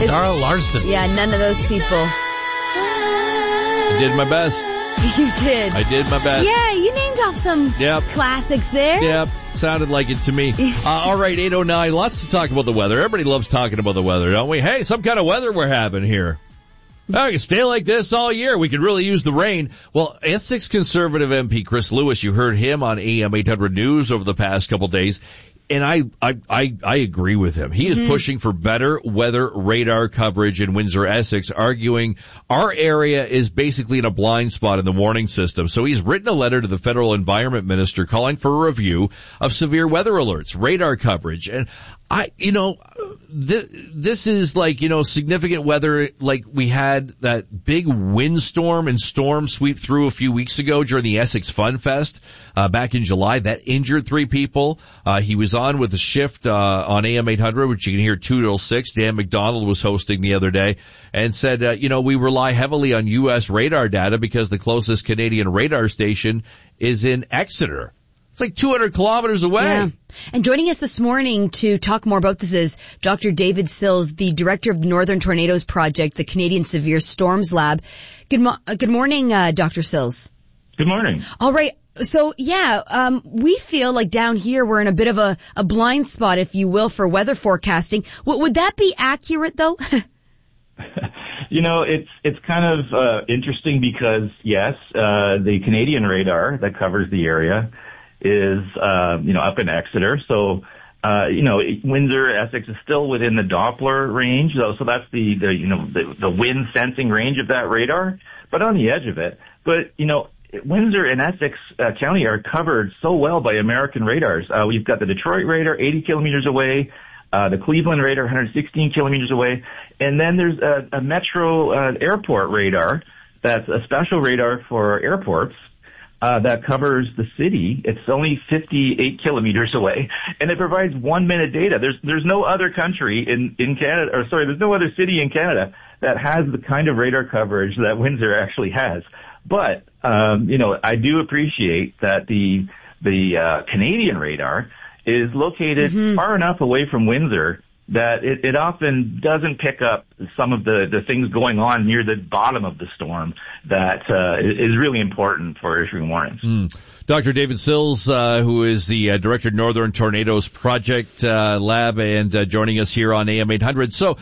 Sarah Larson. Yeah, none of those people. I did my best. You did. I did my best. Yeah, you named off some classics there. Yep. Sounded like it to me. All right, 8:09. Lots to talk about the weather. Everybody loves talking about the weather, don't we? Hey, some kind of weather we're having here. Oh, we can stay like this all year. We could really use the rain. Well, Essex Conservative MP Chris Lewis, you heard him on AM 800 News over the past couple days. And I agree with him. He is pushing for better weather radar coverage in Windsor, Essex, arguing our area is basically in a blind spot in the warning system. So he's written a letter to the federal environment minister calling for a review of severe weather alerts, radar coverage. And this is like, significant weather, like we had that big windstorm and storm sweep through a few weeks ago during the Essex Fun Fest, back in July. That injured 3 people. He was on with a shift, on AM 800, which you can hear 2 till 6. Dan McDonald was hosting the other day and said, we rely heavily on U.S. radar data because the closest Canadian radar station is in Exeter. It's like 200 kilometers away. Yeah. And joining us this morning to talk more about this is Dr. David Sills, the director of the Northern Tornadoes Project, the Canadian Severe Storms Lab. Good morning, Dr. Sills. Good morning. All right. So, we feel like down here we're in a bit of a blind spot, if you will, for weather forecasting. Would that be accurate, though? It's kind of interesting because, yes, the Canadian radar that covers the area is, up in Exeter. So, Windsor, Essex is still within the Doppler range. So that's the wind sensing range of that radar, but on the edge of it. But, Windsor and Essex County are covered so well by American radars. We've got the Detroit radar 80 kilometers away, the Cleveland radar 116 kilometers away, and then there's a Metro airport radar that's a special radar for airports. That covers the city. It's only 58 kilometers away, and it provides 1 minute data. There's no other country in Canada, there's no other city in Canada that has the kind of radar coverage that Windsor actually has. But, I do appreciate that the Canadian radar is located far enough away from Windsor that it often doesn't pick up some of the things going on near the bottom of the storm that is really important for issuing warnings. Dr. David Sills, who is the director of Northern Tornadoes Project Lab, and joining us here on AM 800. So,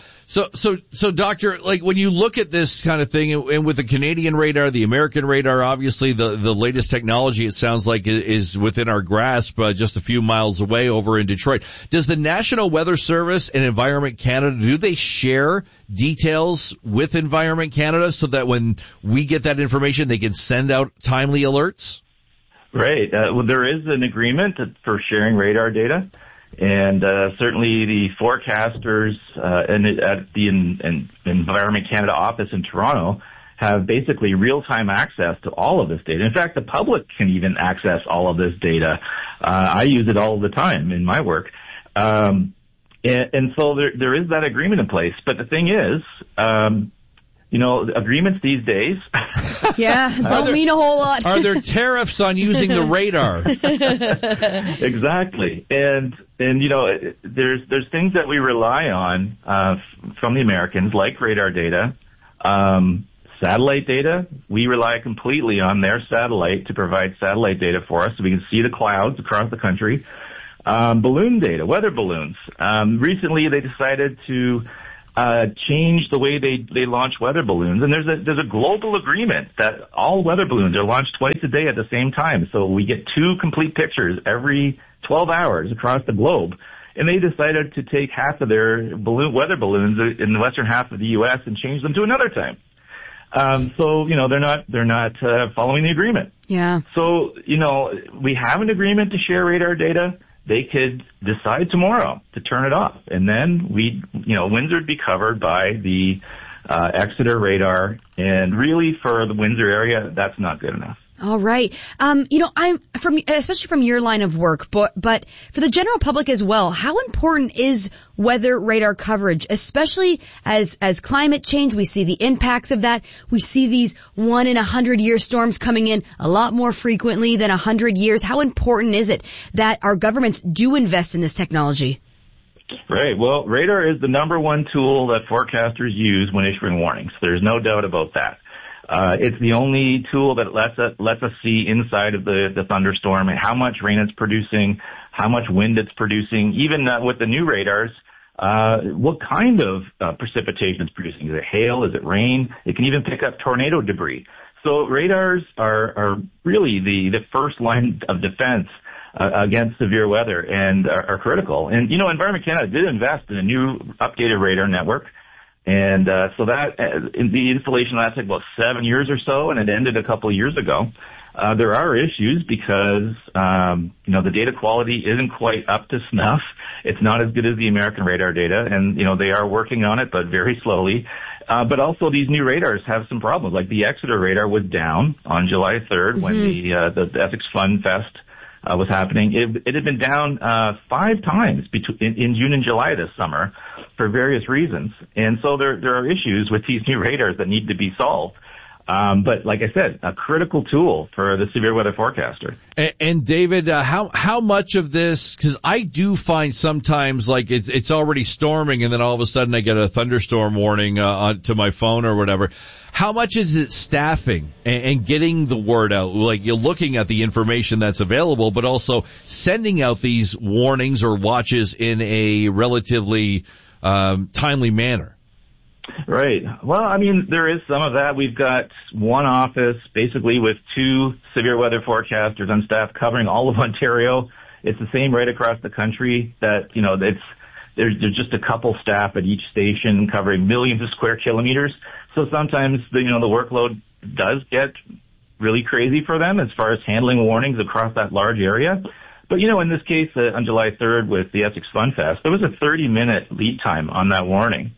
Doctor, like when you look at this kind of thing, and with the Canadian radar, the American radar, obviously the latest technology, it sounds like, is within our grasp, just a few miles away over in Detroit. Does the National Weather Service and Environment Canada, do they share details with Environment Canada so that when we get that information, they can send out timely alerts? Right. Well, there is an agreement for sharing radar data, and certainly the forecasters at the Environment Canada office in Toronto have basically real-time access to all of this data. In fact, the public can even access all of this data. I use it all the time in my work. And so there is that agreement in place. But the thing is, agreements these days. Don't mean a whole lot. Are there tariffs on using the radar? Exactly. And there's things that we rely on, from the Americans, like radar data, satellite data. We rely completely on their satellite to provide satellite data for us so we can see the clouds across the country. Balloon data, weather balloons. Recently they decided to change the way they launch weather balloons. And there's a global agreement that all weather balloons are launched twice a day at the same time. So we get 2 complete pictures every 12 hours across the globe. And they decided to take half of their weather balloons in the western half of the U.S. and change them to another time. So they're not following the agreement. Yeah. So, we have an agreement to share radar data. They could decide tomorrow to turn it off, and then Windsor would be covered by the Exeter radar, and really for the Windsor area, that's not good enough. All right. Especially from your line of work, but for the general public as well, how important is weather radar coverage, especially as climate change, we see the impacts of that. We see these 1 in 100-year storms coming in a lot more frequently than 100 years. How important is it that our governments do invest in this technology? Right. Well, radar is the number one tool that forecasters use when issuing warnings. There's no doubt about that. It's the only tool that lets us see inside of the thunderstorm and how much rain it's producing, how much wind it's producing. Even with the new radars, what kind of precipitation it's producing. Is it hail? Is it rain? It can even pick up tornado debris. So radars are really the first line of defense against severe weather and are critical. And, Environment Canada did invest in a new updated radar network. And so that the installation lasted about 7 years or so, and it ended a couple of years ago. There are issues because, the data quality isn't quite up to snuff. It's not as good as the American radar data, and, they are working on it, but very slowly. But also these new radars have some problems. Like the Exeter radar was down on July 3rd when the Essex Fun Fest was happening. It had been down 5 times in June and July this summer for various reasons. And so there are issues with these new radars that need to be solved. But like I said, a critical tool for the severe weather forecaster. And David, how much of this, because I do find sometimes like it's already storming and then all of a sudden I get a thunderstorm warning to my phone or whatever. How much is it staffing and getting the word out? Like you're looking at the information that's available, but also sending out these warnings or watches in a relatively timely manner. Right. Well, there is some of that. We've got one office basically with 2 severe weather forecasters on staff covering all of Ontario. It's the same right across the country that, there's just a couple staff at each station covering millions of square kilometers. So sometimes the workload does get really crazy for them as far as handling warnings across that large area. But, in this case, on July 3rd with the Essex Fun Fest, there was a 30-minute lead time on that warning.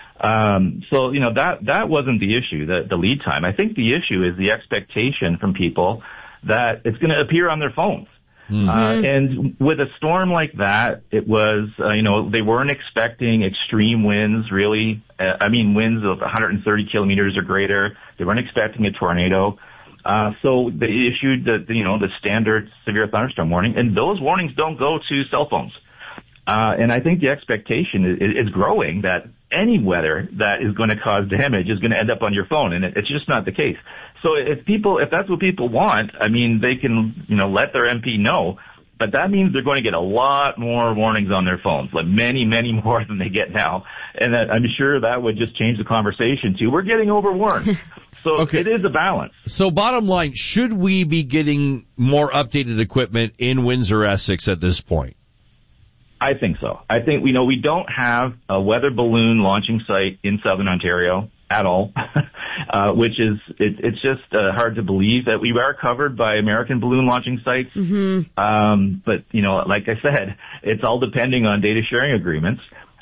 So, that wasn't the issue, the lead time. I think the issue is the expectation from people that it's going to appear on their phones. Mm-hmm. And with a storm like that, it was, they weren't expecting extreme winds, really. Winds of 130 kilometers or greater. They weren't expecting a tornado. So they issued the standard severe thunderstorm warning, and those warnings don't go to cell phones. And I think the expectation is growing that any weather that is going to cause damage is going to end up on your phone, and it's just not the case. So if that's what people want, they can, let their MP know, but that means they're going to get a lot more warnings on their phones, like many, many more than they get now. And I'm sure that would just change the conversation to, we're getting overwarned. So okay. It is a balance. So bottom line, should we be getting more updated equipment in Windsor, Essex at this point? I think so. I think, we don't have a weather balloon launching site in southern Ontario at all, which is, it's just hard to believe that we are covered by American balloon launching sites. Mm-hmm. But, like I said, it's all depending on data sharing agreements.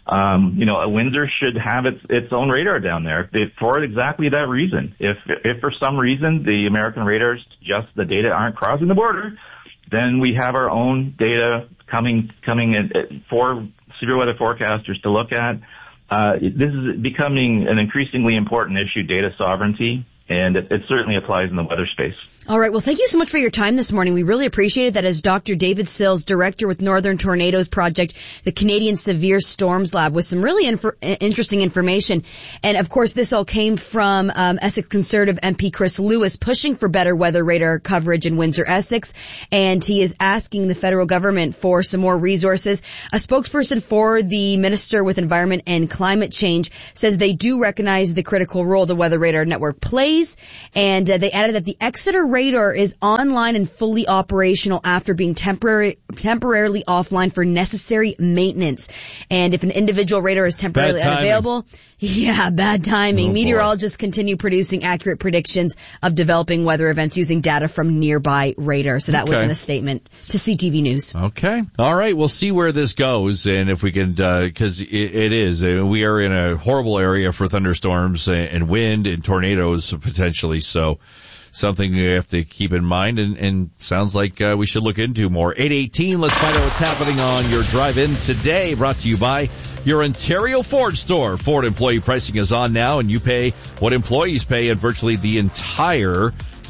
Windsor should have its own radar down there for exactly that reason. If for some reason the American radars, the data aren't crossing the border, then we have our own data coming in for severe weather forecasters to look at. This is becoming an increasingly important issue, data sovereignty, and it certainly applies in the weather space. All right. Well, thank you so much for your time this morning. We really appreciate it. That is Dr. David Sills, Director with Northern Tornadoes Project, the Canadian Severe Storms Lab, with some really interesting information. And, of course, this all came from Essex Conservative MP Chris Lewis pushing for better weather radar coverage in Windsor, Essex. And he is asking the federal government for some more resources. A spokesperson for the Minister with Environment and Climate Change says they do recognize the critical role the Weather Radar Network plays. And they added that the Exeter radar is online and fully operational after being temporarily offline for necessary maintenance. And if an individual radar is temporarily unavailable, bad timing. Oh, meteorologists continue producing accurate predictions of developing weather events using data from nearby radar. So that was in a statement to CTV News. Okay. All right. We'll see where this goes, and if we can, because it is. We are in a horrible area for thunderstorms and wind and tornadoes potentially. So something you have to keep in mind, and sounds like we should look into more. 8:18, let's find out what's happening on your drive-in today, brought to you by your Ontario Ford store. Ford employee pricing is on now, and you pay what employees pay at virtually the entire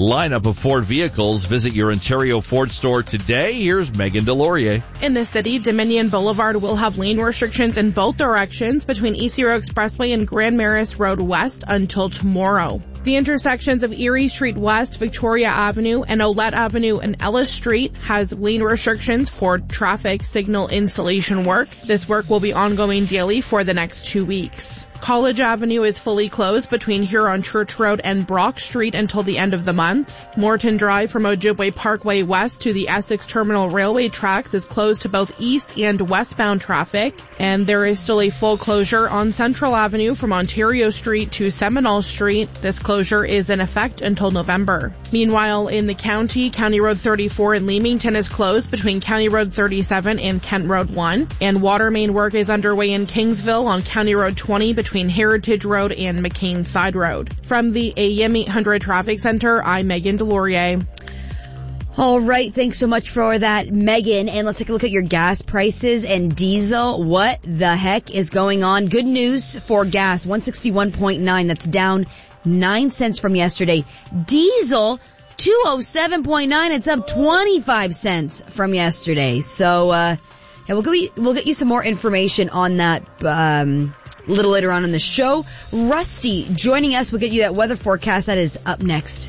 lineup of Ford vehicles. Visit your Ontario Ford store today. Here's Megan Delorier. In the city, Dominion Boulevard will have lane restrictions in both directions between East Road Expressway and Grand Maris Road West until tomorrow. The intersections of Erie Street West, Victoria Avenue, and Olette Avenue and Ellis Street has lane restrictions for traffic signal installation work. This work will be ongoing daily for the next 2 weeks. College Avenue is fully closed between Huron Church Road and Brock Street until the end of the month. Morton Drive from Ojibwe Parkway west to the Essex Terminal Railway tracks is closed to both east and westbound traffic. And there is still a full closure on Central Avenue from Ontario Street to Seminole Street. This closure is in effect until November. Meanwhile, in the county, County Road 34 in Leamington is closed between County Road 37 and Kent Road 1. And water main work is underway in Kingsville on County Road 20 between Heritage Road and McCain Side Road. From the AM 800 Traffic Center, I'm Megan Delorier. All right, thanks so much for that, Megan. And let's take a look at your gas prices and diesel. What the heck is going on? Good news for gas, 161.9. That's down 9 cents from yesterday. Diesel, 207.9. It's up 25 cents from yesterday. So, yeah, we'll get you some more information on that, a little later on in the show. Rusty joining us. We'll get you that weather forecast. That is up next.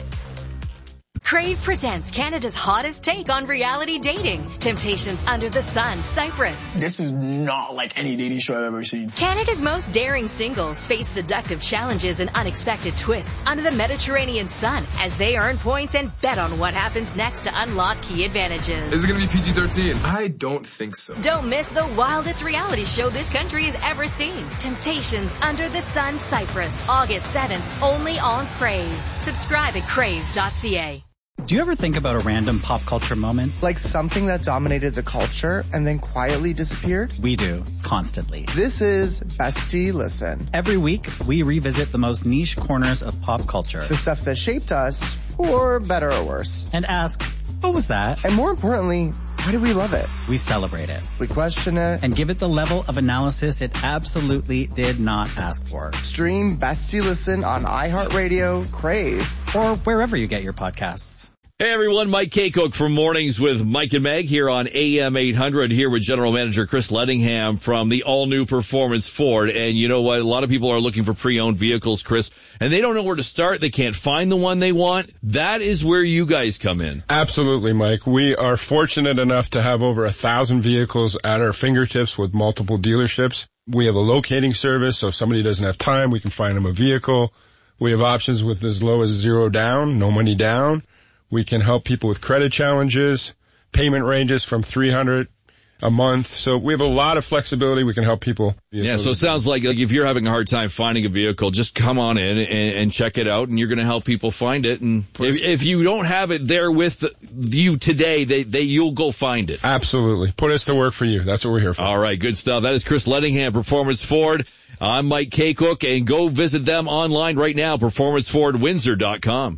Crave presents Canada's hottest take on reality dating. Temptations Under the Sun, Cyprus. This is not like any dating show I've ever seen. Canada's most daring singles face seductive challenges and unexpected twists under the Mediterranean sun as they earn points and bet on what happens next to unlock key advantages. Is it going to be PG-13? I don't think so. Don't miss the wildest reality show this country has ever seen. Temptations Under the Sun, Cyprus, August 7th, only on Crave. Subscribe at crave.ca. Do you ever think about a random pop culture moment? Like something that dominated the culture and then quietly disappeared? We do, constantly. This is Bestie Listen. Every week, we revisit the most niche corners of pop culture. The stuff that shaped us, for better or worse. And ask, what was that? And more importantly, why do we love it? We celebrate it. We question it. And give it the level of analysis it absolutely did not ask for. Stream Bestie Listen on iHeartRadio, Crave, or wherever you get your podcasts. Hey everyone, Mike Kaycook from Mornings with Mike and Meg here on AM 800, here with General Manager Chris Lettingham from the all-new Performance Ford. And you know what? A lot of people are looking for pre-owned vehicles, Chris, and they don't know where to start. They can't find the one they want. That is where you guys come in. Absolutely, Mike. We are fortunate enough to have over 1,000 vehicles at our fingertips with multiple dealerships. We have a locating service, so if somebody doesn't have time, we can find them a vehicle. We have options with as low as $0 down, no money down. We can help people with credit challenges, payment ranges from $300 a month. So we have a lot of flexibility. We can help people. Yeah, so it sounds like if you're having a hard time finding a vehicle, just come on in and check it out, and you're going to help people find it. And if you don't have it there with you today, you'll go find it. Absolutely. Put us to work for you. That's what we're here for. All right, good stuff. That is Chris Lettingham, Performance Ford. I'm Mike Kaycook, and go visit them online right now, performancefordwindsor.com.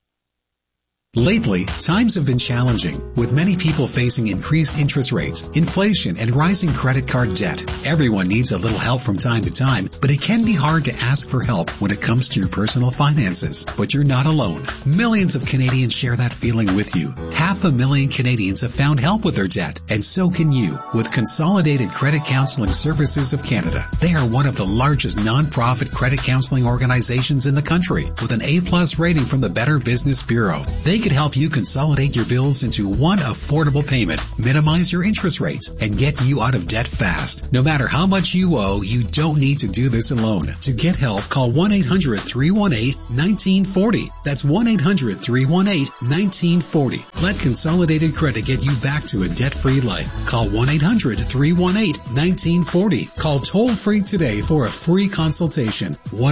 Lately, times have been challenging, with many people facing increased interest rates, inflation, and rising credit card debt. Everyone needs a little help from time to time, but it can be hard to ask for help when it comes to your personal finances. But you're not alone. Millions of Canadians share that feeling with you. 500,000 Canadians have found help with their debt, and so can you with Consolidated Credit Counseling Services of Canada. They are one of the largest non-profit credit counseling organizations in the country, with an A+ rating from the Better Business Bureau. They can help you consolidate your bills into one affordable payment, minimize your interest rates, and get you out of debt fast. No matter how much you owe, you don't need to do this alone. To get help, call 1-800-318-1940. That's 1-800-318-1940. Let Consolidated Credit get you back to a debt-free life. Call 1-800-318-1940. Call toll-free today for a free consultation.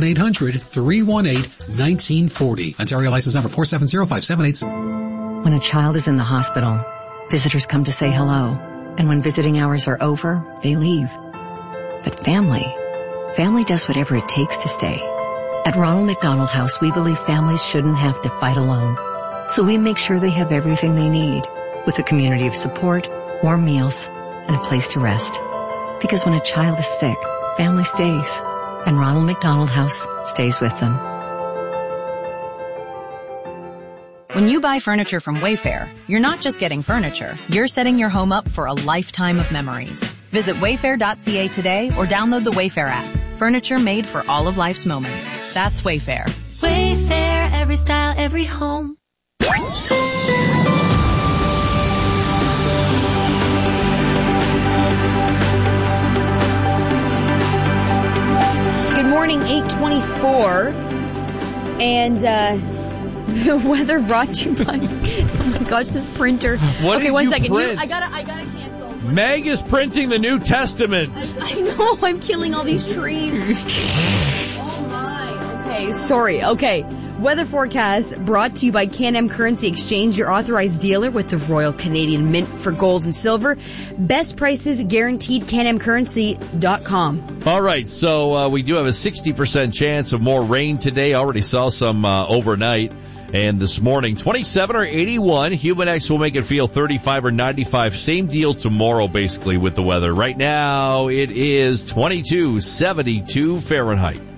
1-800-318-1940. Ontario license number 470578. When a child is in the hospital, visitors come to say hello. And when visiting hours are over, they leave. But family does whatever it takes to stay. At Ronald McDonald House, we believe families shouldn't have to fight alone. So we make sure they have everything they need, with a community of support, warm meals, and a place to rest. Because when a child is sick, family stays. And Ronald McDonald House stays with them. When you buy furniture from Wayfair, you're not just getting furniture, you're setting your home up for a lifetime of memories. Visit wayfair.ca today or download the Wayfair app. Furniture made for all of life's moments. That's Wayfair. Wayfair, every style, every home. Good morning, 8:24, and the weather brought to you by. Oh my gosh, this printer. What okay, did one you second. print? I gotta cancel. Meg is printing the New Testament. I know. I'm killing all these trees. Oh my. Okay, sorry. Okay. Weather forecast brought to you by Can-Am Currency Exchange, your authorized dealer with the Royal Canadian Mint for gold and silver. Best prices guaranteed. CanAmCurrency.com. All right, so we do have a 60% chance of more rain today. Already saw some overnight. And this morning, 27 or 81. Humidex will make it feel 35 or 95. Same deal tomorrow, basically, with the weather. Right now, it is 22, 72 Fahrenheit.